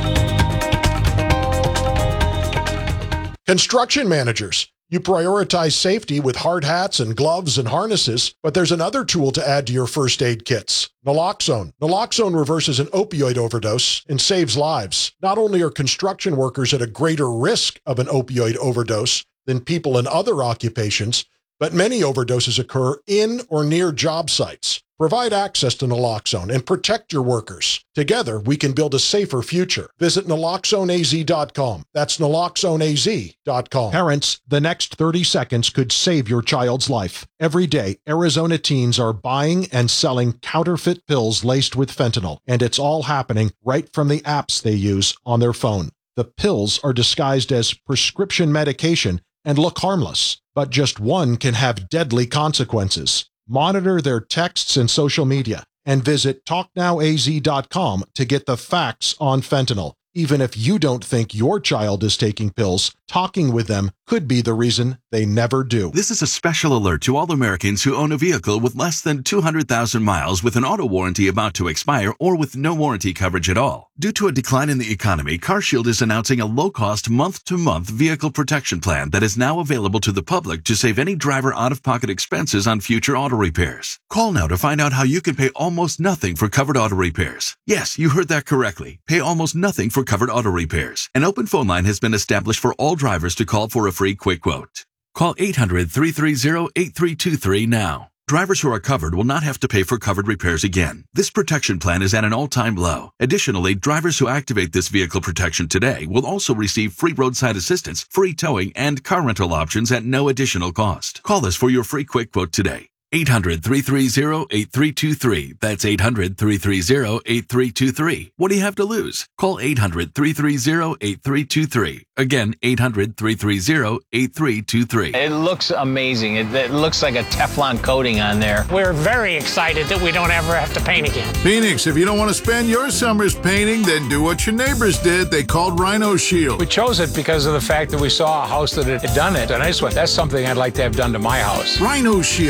Speaker 1: Construction managers. You prioritize safety with hard hats and gloves and harnesses, but there's another tool to add to your first aid kits. Naloxone. Naloxone reverses an opioid overdose and saves lives. Not only are construction workers at a greater risk of an opioid overdose than people in other occupations, but many overdoses occur in or near job sites. Provide access to naloxone and protect your workers. Together, we can build a safer future. Visit naloxone A Z dot com. That's naloxone A Z dot com. Parents, the next thirty seconds could save your child's life. Every day, Arizona teens are buying and selling counterfeit pills laced with fentanyl, and it's all happening right from the apps they use on their phone. The pills are disguised as prescription medication and look harmless, but just one can have deadly consequences. Monitor their texts and social media, and visit talk now A Z dot com to get the facts on fentanyl. Even if you don't think your child is taking pills, talking with them could be the reason they never do.
Speaker 6: This is a special alert to all Americans who own a vehicle with less than two hundred thousand miles with an auto warranty about to expire or with no warranty coverage at all. Due to a decline in the economy, CarShield is announcing a low-cost month-to-month vehicle protection plan that is now available to the public to save any driver out-of-pocket expenses on future auto repairs. Call now to find out how you can pay almost nothing for covered auto repairs. Yes, you heard that correctly. Pay almost nothing for covered auto repairs. An open phone line has been established for all drivers to call for a free quick quote. Call eight hundred, three three zero, eight three two three now. Drivers who are covered will not have to pay for covered repairs again. This protection plan is at an all-time low. Additionally, drivers who activate this vehicle protection today will also receive free roadside assistance, free towing, and car rental options at no additional cost. Call us for your free quick quote today. eight hundred, three three zero, eight three two three. That's eight hundred, three three zero, eight three two three. What do you have to lose? Call eight hundred, three three zero, eight three two three. Again, eight hundred, three three zero, eight three two three.
Speaker 7: It looks amazing. It, it looks like a Teflon coating on there. We're very excited that we don't ever have to paint again.
Speaker 9: Phoenix, if you don't want to spend your summers painting, then do what your neighbors did. They called Rhino Shield.
Speaker 24: We chose it because of the fact that we saw a house that had done it, and I just went, that's something I'd like to have done to my house.
Speaker 9: Rhino Shield is a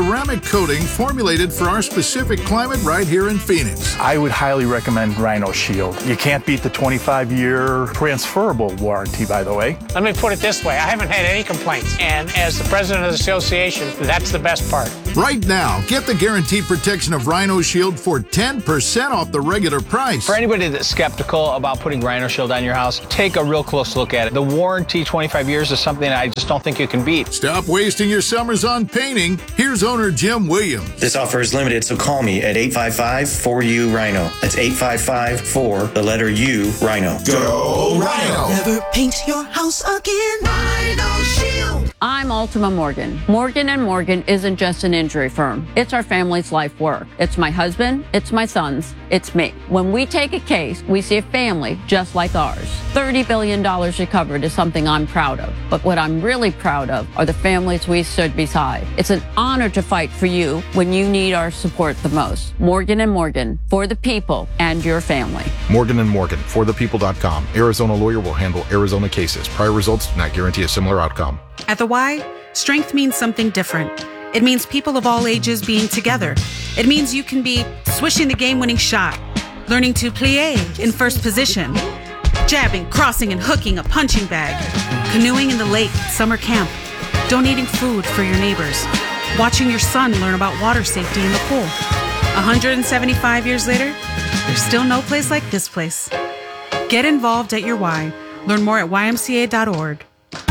Speaker 9: ceramic coating formulated for our specific climate right here in Phoenix.
Speaker 8: I would highly recommend Rhino Shield. You can't beat the twenty-five year transferable warranty, by the way.
Speaker 7: Let me put it this way. I haven't had any complaints. And as the president of the association, that's the best part.
Speaker 9: Right now, get the guaranteed protection of Rhino Shield for ten percent off the regular price.
Speaker 12: For anybody that's skeptical about putting Rhino Shield on your house, take a real close look at it. The warranty, twenty-five years, is something I just don't think you can beat.
Speaker 9: Stop wasting your summers on painting. Here's owner Jim Williams.
Speaker 15: This offer is limited, so call me at eight five five, four U, Rhino. That's eight five five, four, the letter U, Rhino.
Speaker 9: Go Rhino!
Speaker 24: Never paint your house again. Rhino Shield.
Speaker 25: I'm Ultima Morgan. Morgan and Morgan isn't just an injury firm. It's our family's life work. It's my husband, it's my sons, it's me. When we take a case, we see a family just like ours. thirty billion dollars recovered is something I'm proud of. But what I'm really proud of are the families we stood beside. It's an honor to fight for you when you need our support the most. Morgan and Morgan, for the people and your family.
Speaker 26: Morgan and Morgan, for the people dot com. Arizona lawyer will handle Arizona cases. Prior results do not guarantee a similar outcome.
Speaker 17: At the Y, strength means something different. It means people of all ages being together. It means you can be swishing the game-winning shot, learning to plie in first position, jabbing, crossing, and hooking a punching bag, canoeing in the lake at summer camp, donating food for your neighbors, watching your son learn about water safety in the pool. one hundred seventy-five years later, there's still no place like this place. Get involved at your Y. Learn more at Y M C A dot org.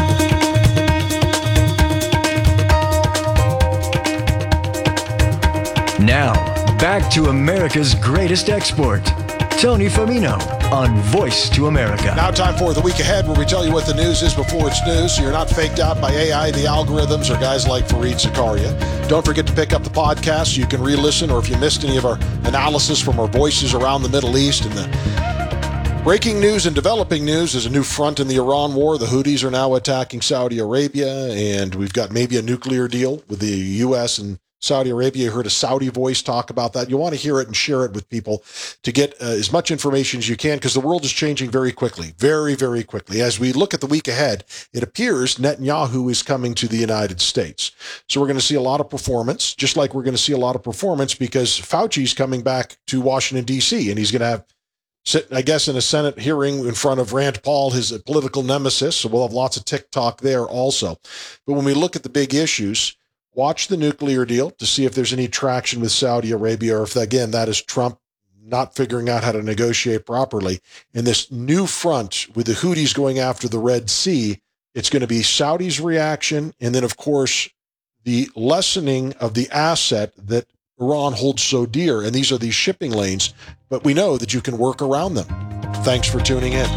Speaker 10: Now, back to America's greatest export, Tony Firmino on Voice to America.
Speaker 1: Now time for the week ahead, where we tell you what the news is before it's news, so you're not faked out by A I, the algorithms, or guys like Fareed Zakaria. Don't forget to pick up the podcast. You can re-listen, or if you missed any of our analysis from our voices around the Middle East and the breaking news and developing news, there's a new front in the Iran war. The Houthis are now attacking Saudi Arabia, and we've got maybe a nuclear deal with the U S and Saudi Arabia. You heard a Saudi voice talk about that. You want to hear it and share it with people to get uh, as much information as you can, because the world is changing very quickly, very, very quickly. As we look at the week ahead, it appears Netanyahu is coming to the United States. So we're going to see a lot of performance, just like we're going to see a lot of performance because Fauci's coming back to Washington, D C, and he's going to have sit, I guess, in a Senate hearing in front of Rand Paul, his political nemesis. So we'll have lots of TikTok there also. But when we look at the big issues, watch the nuclear deal to see if there's any traction with Saudi Arabia, or if, again, that is Trump not figuring out how to negotiate properly. And this new front with the Houthis going after the Red Sea, it's going to be Saudi's reaction, and then, of course, the lessening of the asset that Iran holds so dear. And these are these shipping lanes, but we know that you can work around them. Thanks for tuning in.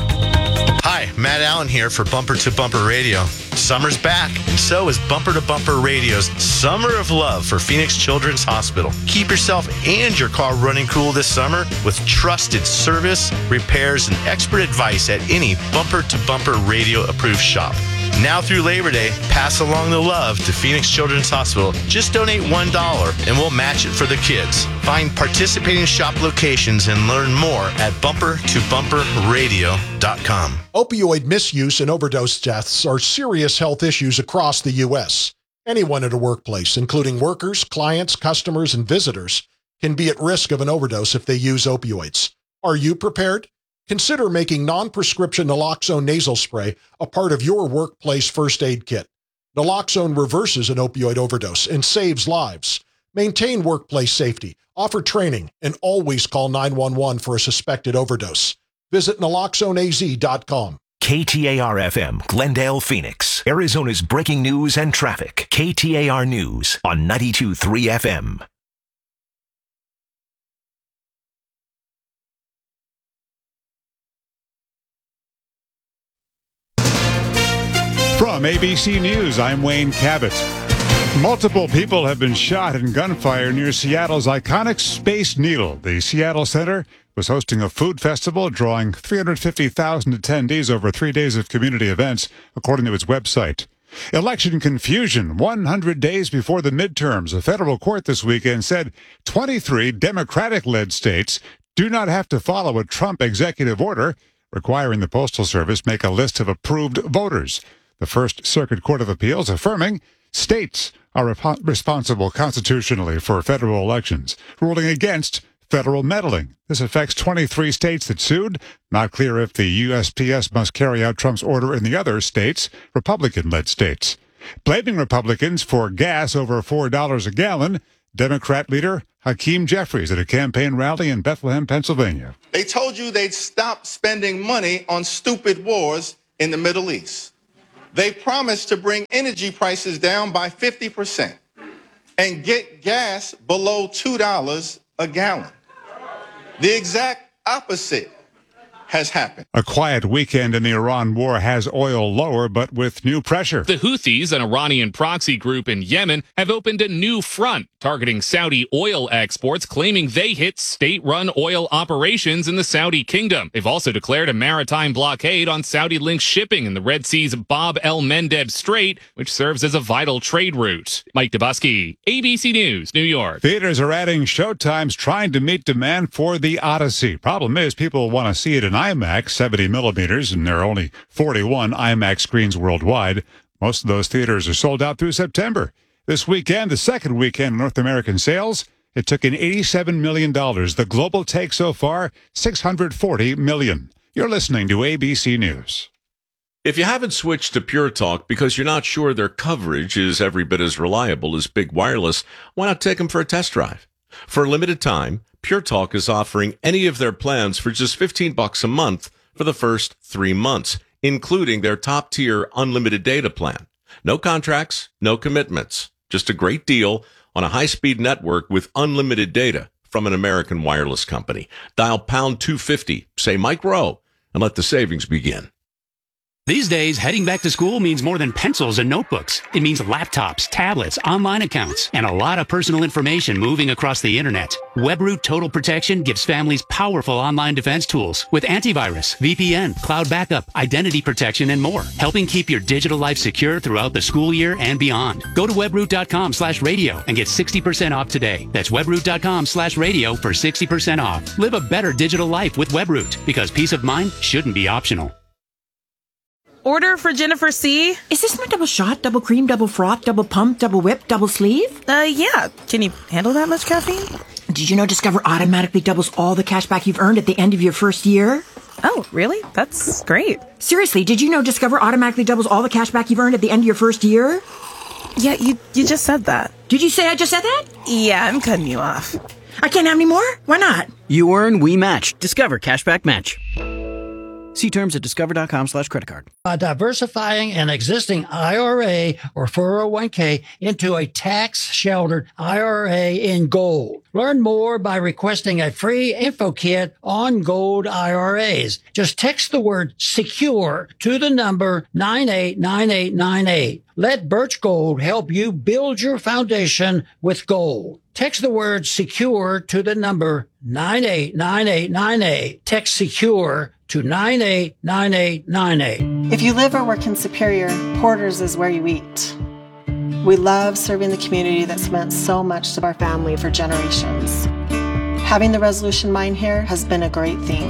Speaker 27: Hi, Matt Allen here for Bumper to Bumper Radio. Summer's back, and so is Bumper to Bumper Radio's Summer of Love for Phoenix Children's Hospital. Keep yourself and your car running cool this summer with trusted service, repairs, and expert advice at any Bumper to Bumper Radio approved shop. Now through Labor Day, pass along the love to Phoenix Children's Hospital. Just donate one dollar and we'll match it for the kids. Find participating shop locations and learn more at bumper to bumper radio dot com.
Speaker 1: Opioid misuse and overdose deaths are serious health issues across the U S. Anyone at a workplace, including workers, clients, customers, and visitors, can be at risk of an overdose if they use opioids. Are you prepared? Consider making non-prescription naloxone nasal spray a part of your workplace first aid kit. Naloxone reverses an opioid overdose and saves lives. Maintain workplace safety, offer training, and always call nine one one for a suspected overdose. Visit naloxone A Z dot com.
Speaker 28: K T A R F M, Glendale, Phoenix, Arizona's breaking news and traffic. K T A R News on ninety-two point three F M.
Speaker 14: From A B C News, I'm Wayne Cabot. Multiple people have been shot in gunfire near Seattle's iconic Space Needle. The Seattle Center was hosting a food festival drawing three hundred fifty thousand attendees over three days of community events, according to its website. Election confusion one hundred days before the midterms. A federal court this weekend said twenty-three Democratic-led states do not have to follow a Trump executive order requiring the Postal Service make a list of approved voters. The First Circuit Court of Appeals affirming States are rep- responsible constitutionally for federal elections, ruling against federal meddling. This affects twenty-three states that sued. Not clear if the U S P S must carry out Trump's order in the other states, Republican-led states. Blaming Republicans for gas over four dollars a gallon, Democrat leader Hakeem Jeffries at a campaign rally in Bethlehem, Pennsylvania.
Speaker 13: They told you they'd stop spending money on stupid wars in the Middle East. They promised to bring energy prices down by fifty percent and get gas below two dollars a gallon. The exact opposite has happened.
Speaker 14: A quiet weekend in the Iran war has oil lower, but with new pressure.
Speaker 16: The Houthis, an Iranian proxy group in Yemen, have opened a new front targeting Saudi oil exports, claiming they hit state-run oil operations in the Saudi kingdom. They've also declared a maritime blockade on Saudi-linked shipping in the Red Sea's Bab el-Mandeb Strait, which serves as a vital trade route. Mike Dubusky, A B C News, New York.
Speaker 14: Theaters are adding showtimes trying to meet demand for The Odyssey. Problem is, people want to see it in IMAX, seventy millimeters, and there are only forty-one IMAX screens worldwide. Most of those theaters are sold out through September. This weekend, the second weekend in North American sales, it took in eighty-seven million dollars. The global take so far, six hundred forty million dollars. You're listening to A B C News.
Speaker 18: If you haven't switched to Pure Talk because you're not sure their coverage is every bit as reliable as Big Wireless, why not take them for a test drive? For a limited time, Pure Talk is offering any of their plans for just fifteen bucks a month for the first three months, including their top-tier unlimited data plan. No contracts, no commitments. Just a great deal on a high-speed network with unlimited data from an American wireless company. Dial pound two fifty, say Mike Rowe, and let the savings begin.
Speaker 19: These days, heading back to school means more than pencils and notebooks. It means laptops, tablets, online accounts, and a lot of personal information moving across the internet. WebRoot Total Protection gives families powerful online defense tools with antivirus, V P N, cloud backup, identity protection, and more, helping keep your digital life secure throughout the school year and beyond. Go to webroot.com slash radio and get sixty percent off today. That's webroot.com slash radio for sixty percent off. Live a better digital life with WebRoot, because peace of mind shouldn't be optional.
Speaker 17: Order for Jennifer C.
Speaker 20: Is this my double shot, double cream, double froth, double pump, double whip, double sleeve?
Speaker 17: Uh, yeah. Can you handle that much caffeine?
Speaker 20: Did you know Discover automatically doubles all the cash back you've earned at the end of your first year?
Speaker 17: Oh, really? That's great.
Speaker 20: Seriously, did you know Discover automatically doubles all the cash back you've earned at the end of your first year?
Speaker 17: Yeah, you you just said that.
Speaker 20: Did you say I just said that?
Speaker 17: Yeah, I'm cutting you off.
Speaker 20: I can't have any more? Why not?
Speaker 21: You earn, we match. Discover Cashback Match. See terms at discover.com slash credit card.
Speaker 22: By diversifying an existing I R A or four oh one k into a tax-sheltered I R A in gold. Learn more by requesting a free info kit on gold I R As. Just text the word SECURE to the number nine eight nine eight nine eight. Let Birch Gold help you build your foundation with gold. Text the word SECURE to the number nine eight nine eight nine eight. Text SECURE to nine eight nine eight nine eight.
Speaker 23: If you live or work in Superior, Porter's is where you eat. We love serving the community that's meant so much to our family for generations. Having the Resolution Mine here has been a great thing.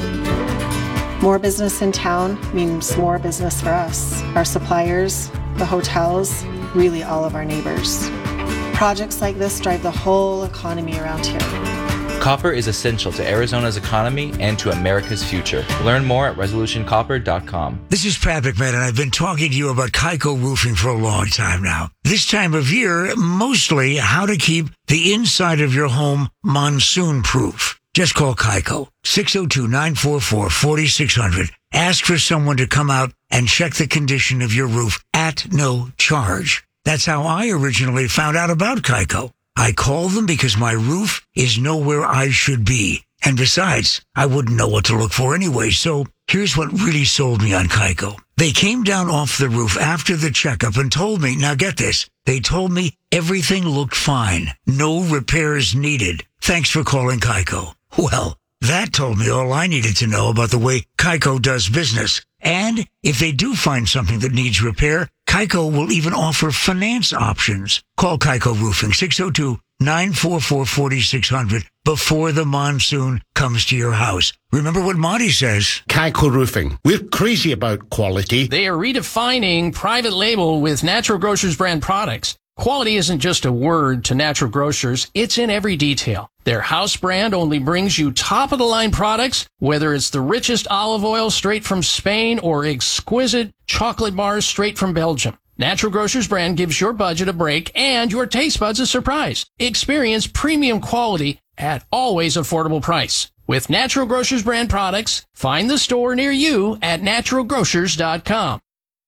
Speaker 23: More business in town means more business for us, our suppliers, the hotels, really all of our neighbors. Projects like this drive the whole economy around here.
Speaker 29: Copper is essential to Arizona's economy and to America's future. Learn more at resolution copper dot com.
Speaker 30: This is Pat McMahon, and I've been talking to you about Kaiko Roofing for a long time now. This time of year, mostly how to keep the inside of your home monsoon-proof. Just call Kaiko, six oh two, nine four four, four six zero zero. Ask for someone to come out and check the condition of your roof at no charge. That's how I originally found out about Kaiko. I call them because my roof is nowhere I should be. And besides, I wouldn't know what to look for anyway. So here's what really sold me on Kaiko. They came down off the roof after the checkup and told me, now get this, they told me everything looked fine. No repairs needed. Thanks for calling Kaiko. Well, that told me all I needed to know about the way Kaiko does business. And if they do find something that needs repair, Kaiko will even offer finance options. Call Kaiko Roofing, six oh two, nine four four, four six zero zero, before the monsoon comes to your house. Remember what Monty says.
Speaker 31: Kaiko Roofing. We're crazy about quality.
Speaker 32: They are redefining private label with Natural Grocers brand products.
Speaker 2: Quality isn't just a word to Natural Grocers, it's in every detail. Their house brand only brings you top-of-the-line products, whether it's the richest olive oil straight from Spain or exquisite chocolate bars straight from Belgium. Natural Grocers brand gives your budget a break and your taste buds a surprise. Experience premium quality at always affordable price. With Natural Grocers brand products, find the store near you at natural grocers dot com.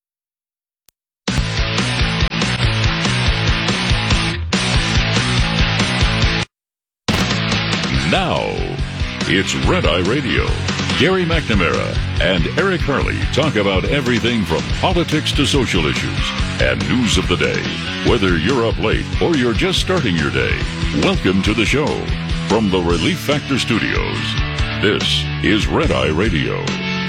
Speaker 3: Now, it's Red Eye Radio. Gary McNamara and Eric Harley talk about everything from politics to social issues and news of the day. Whether you're up late or you're just starting your day, welcome to the show. From the Relief Factor Studios, this is Red Eye Radio.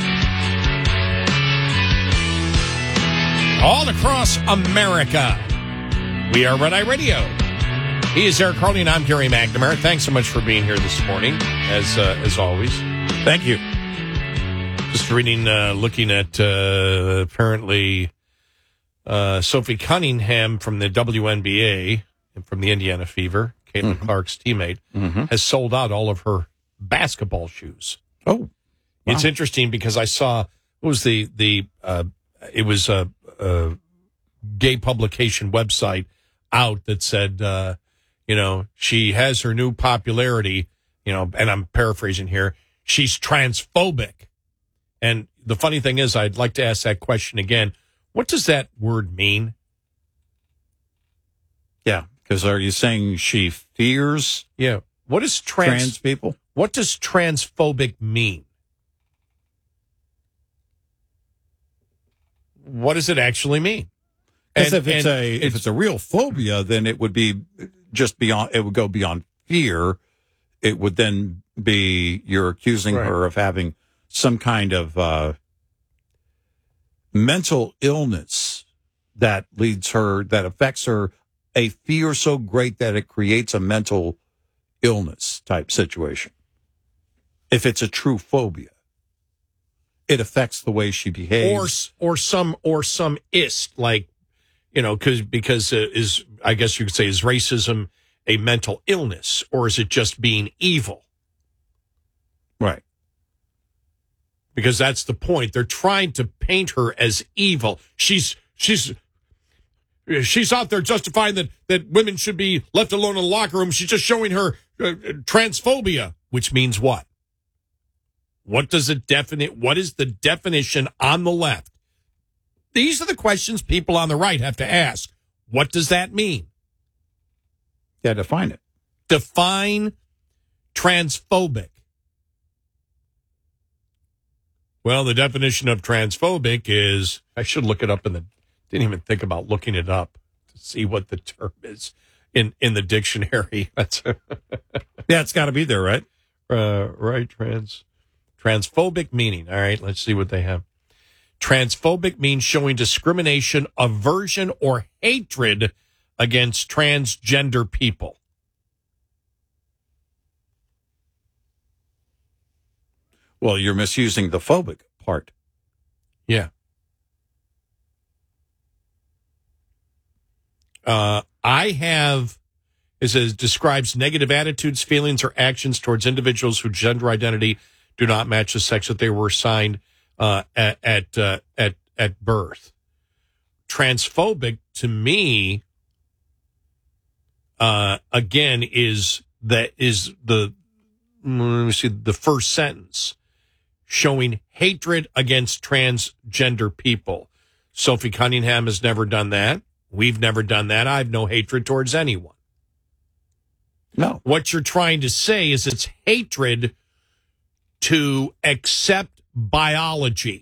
Speaker 4: All across America, we are Red Eye Radio. He is Eric Harley, and I'm Gary McNamara. Thanks so much for being here this morning, as uh, as always.
Speaker 5: Thank you.
Speaker 4: Just reading, uh, looking at uh, apparently uh, Sophie Cunningham from the W N B A and from the Indiana Fever, Caitlin mm-hmm. Clark's teammate, mm-hmm. has sold out all of her basketball shoes.
Speaker 5: Oh, wow.
Speaker 4: It's interesting because I saw what was the the uh, it was a, a gay publication website out that said. Uh, You know, she has her new popularity, you know, and I'm paraphrasing here. She's transphobic. And the funny thing is, I'd like to ask that question again. What does that word mean?
Speaker 5: Yeah, because are you saying she fears
Speaker 4: yeah. What is trans,
Speaker 5: trans people?
Speaker 4: What does transphobic mean? What does it actually mean?
Speaker 5: Because if it's a if it's a real phobia, then it would be just beyond. It would go beyond fear. It would then be you're accusing
Speaker 4: right.
Speaker 5: her of having some kind of uh, mental illness that leads her that affects her. A fear so great that it creates a mental illness type situation. If it's a true phobia, it affects the way she behaves,
Speaker 4: or or some or some ist like. You know, cause, because uh, is, I guess you could say, is racism a mental illness or is it just being evil?
Speaker 5: Right.
Speaker 4: Because that's the point. They're trying to paint her as evil. She's, she's, she's out there justifying that, that women should be left alone in the locker room. She's just showing her uh, transphobia, which means what? What does it definite? What is the definition on the left? These are the questions people on the right have to ask. What does that mean?
Speaker 5: Yeah, define it.
Speaker 4: Define transphobic. Well, the definition of transphobic is, I should look it up in the, didn't even think about looking it up to see what the term is in, in the dictionary. That's
Speaker 5: yeah, it's got to be there, right?
Speaker 4: Uh, right, trans, transphobic meaning. All right, let's see what they have. Transphobic means showing discrimination, aversion, or hatred against transgender people.
Speaker 5: Well, you're misusing the phobic part.
Speaker 4: Yeah. Uh, I have, it says, describes negative attitudes, feelings, or actions towards individuals whose gender identity do not match the sex that they were assigned Uh, at at, uh, at at birth. Transphobic to me, uh, again, is that is the let me see the first sentence showing hatred against transgender people. Sophie Cunningham has never done that. We've never done that. I have no hatred towards anyone.
Speaker 5: No.
Speaker 4: What you're trying to say is it's hatred to accept biology.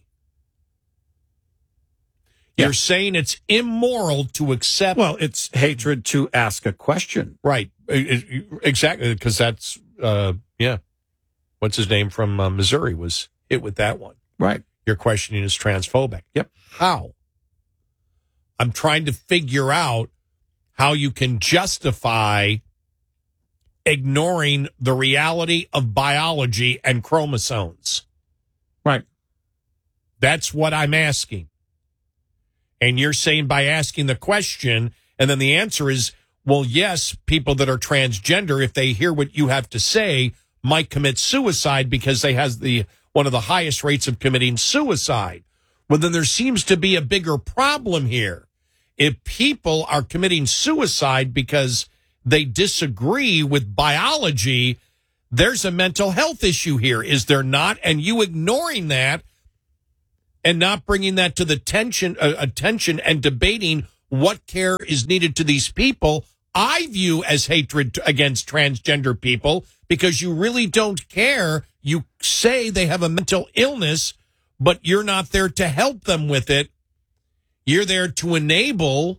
Speaker 4: You're yeah. saying it's immoral to accept.
Speaker 5: Well, it's hatred to ask a question.
Speaker 4: Right. Exactly. Because that's, uh, yeah. What's his name from uh, Missouri was hit with that one.
Speaker 5: Right.
Speaker 4: Your questioning is transphobic.
Speaker 5: Yep.
Speaker 4: How? I'm trying to figure out how you can justify ignoring the reality of biology and chromosomes.
Speaker 5: Right.
Speaker 4: That's what I'm asking. And you're saying by asking the question And then the answer is, well, yes, people that are transgender, if they hear what you have to say, might commit suicide because they has the one of the highest rates of committing suicide. Well, then there seems to be a bigger problem here. If people are committing suicide because they disagree with biology, there's a mental health issue here, is there not? And you ignoring that and not bringing that to the tension, uh, attention and debating what care is needed to these people, I view as hatred against transgender people, because you really don't care. You say they have a mental illness, but you're not there to help them with it. You're there to enable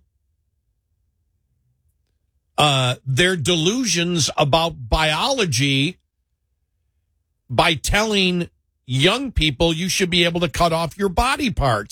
Speaker 4: uh, their delusions about biology by telling young people you should be able to cut off your body parts.